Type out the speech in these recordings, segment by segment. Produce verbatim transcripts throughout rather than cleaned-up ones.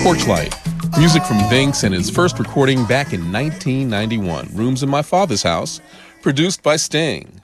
Porchlight, music from Vinx and his first recording back in nineteen ninety-one, Rooms in My Father's House, produced by Sting.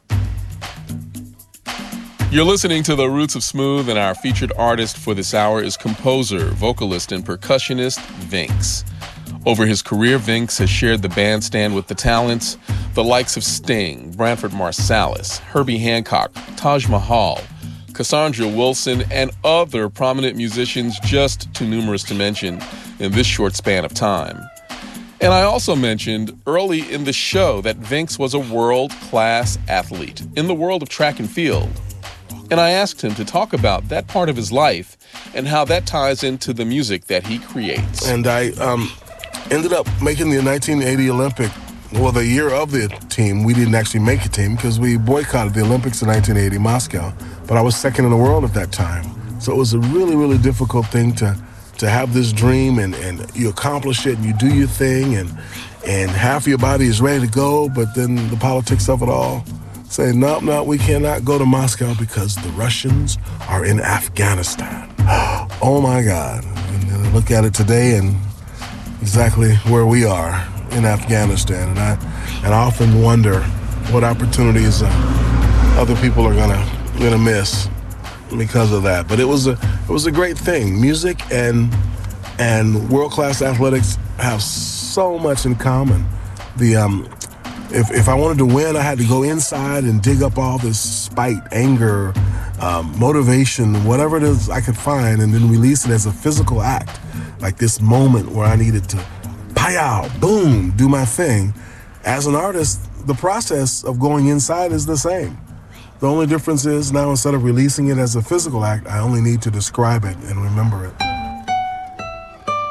You're listening to The Roots of Smooth, and our featured artist for this hour is composer, vocalist, and percussionist Vinx. Over his career, Vinx has shared the bandstand with the talents, the likes of Sting, Branford Marsalis, Herbie Hancock, Taj Mahal, Cassandra Wilson, and other prominent musicians, just too numerous to mention in this short span of time. And I also mentioned early in the show that Vinx was a world-class athlete in the world of track and field. And I asked him to talk about that part of his life and how that ties into the music that he creates. And I um, ended up making the nineteen eighty Olympic. Well, the year of the team, we didn't actually make a team because we boycotted the Olympics in nineteen eighty Moscow. But I was second in the world at that time. So it was a really, really difficult thing to to have this dream, and, and you accomplish it and you do your thing, and and half of your body is ready to go, but then the politics of it all say, no, no, we cannot go to Moscow because the Russians are in Afghanistan. Oh my God. And I look at it today and exactly where we are in Afghanistan. And I and I often wonder what opportunities uh, other people are gonna gonna miss because of that. But it was a it was a great thing. Music and and world-class athletics have so much in common. The um If if I wanted to win, I had to go inside and dig up all this spite, anger, um, motivation, whatever it is I could find, and then release it as a physical act, like this moment where I needed to, pow, boom, do my thing. As an artist, the process of going inside is the same. The only difference is now instead of releasing it as a physical act, I only need to describe it and remember it